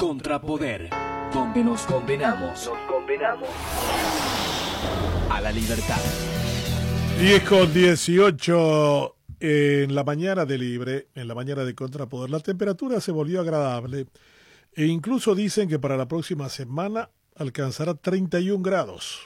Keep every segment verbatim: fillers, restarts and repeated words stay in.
Contrapoder, donde nos condenamos, nos condenamos a la libertad. diez con dieciocho en la mañana de Libre, en la mañana de Contrapoder. La temperatura se volvió agradable e incluso dicen que para la próxima semana alcanzará treinta y un grados.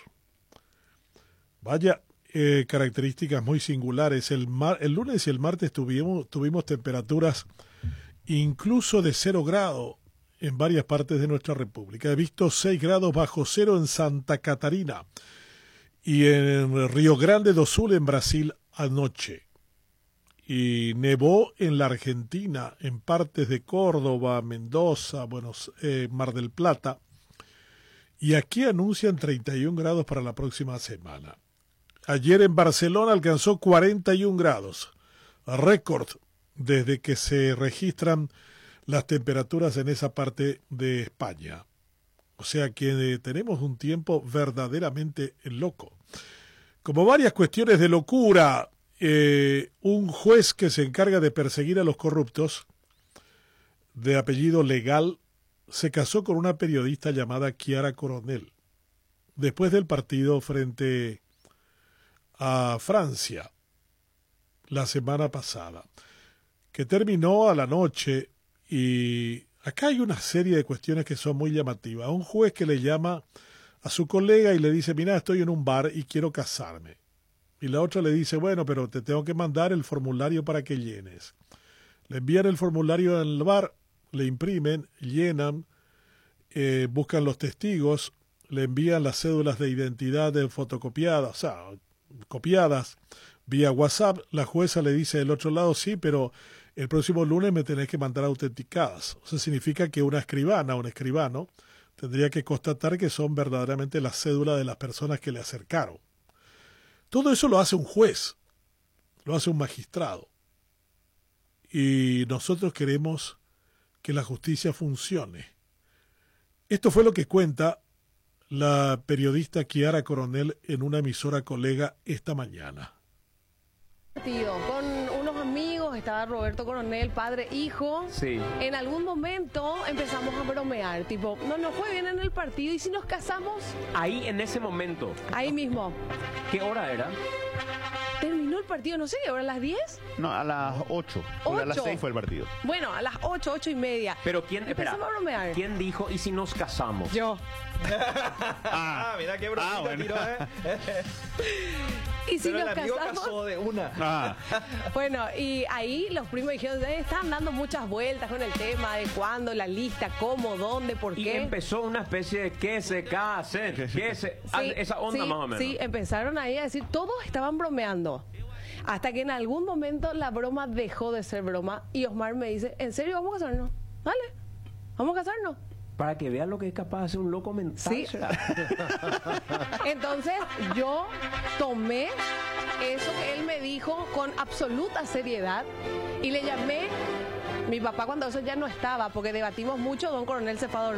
Vaya eh, características muy singulares. El, mar, el lunes y el martes tuvimos, tuvimos temperaturas incluso de cero grado en varias partes de nuestra república. He visto seis grados bajo cero en Santa Catarina y en Río Grande do Sul, en Brasil, anoche. Y nevó en la Argentina, en partes de Córdoba, Mendoza, Buenos, eh, Mar del Plata. Y aquí anuncian treinta y un grados para la próxima semana. Ayer en Barcelona alcanzó cuarenta y un grados, récord desde que se registran las temperaturas en esa parte de España. O sea que eh, tenemos un tiempo verdaderamente loco. Como varias cuestiones de locura, eh, un juez que se encarga de perseguir a los corruptos, de apellido Legal, se casó con una periodista llamada Chiara Coronel, después del partido frente a Francia, la semana pasada, que terminó a la noche. Y acá hay una serie de cuestiones que son muy llamativas. Un juez que le llama a su colega y le dice, mira, estoy en un bar y quiero casarme. Y la otra le dice, bueno, pero te tengo que mandar el formulario para que llenes. Le envían el formulario en el bar, le imprimen, llenan, eh, buscan los testigos, le envían las cédulas de identidad fotocopiadas, o sea, copiadas vía WhatsApp. La jueza le dice del otro lado, sí, pero el próximo lunes me tenés que mandar autenticadas. Eso significa que una escribana, un escribano, tendría que constatar que son verdaderamente las cédulas de las personas que le acercaron. Todo eso lo hace un juez, lo hace un magistrado. Y nosotros queremos que la justicia funcione. Esto fue lo que cuenta la periodista Chiara Coronel en una emisora colega esta mañana. Con unos amigos, estaba Roberto Coronel, padre, hijo. Sí. En algún momento empezamos a bromear, tipo, no nos fue bien en el partido, ¿y si nos casamos? Ahí, en ese momento. Ahí mismo. ¿Qué hora era? Terminó el partido, no sé, ¿ahora a las diez? No, a las ocho. Porque a las seis fue el partido. Bueno, a las ocho, ocho y media. Pero ¿quién, espera, empezamos a bromear. ¿Quién dijo, y si nos casamos? Yo. Ah, mira qué bromita ah, bueno. tiró, ¿eh? ¿Y si Pero nos el amigo casamos? casó de una. Ah, Bueno, y ahí los primos dijeron, eh, estaban dando muchas vueltas con el tema de cuándo, la lista, cómo, dónde, por Y qué. empezó una especie de que se casen, que se... ah, Sí, esa onda sí, más o menos. Sí, empezaron ahí a decir, todos estaban bromeando. Hasta que en algún momento la broma dejó de ser broma y Osmar me dice, ¿en serio vamos a casarnos? Dale, vamos a casarnos. Para que vean lo que es capaz de hacer un loco mental. Sí. ¿Será? Entonces yo tomé eso que él me dijo con absoluta seriedad y le llamé. Mi papá cuando eso ya no estaba, porque debatimos mucho, don Coronel se fue a dormir.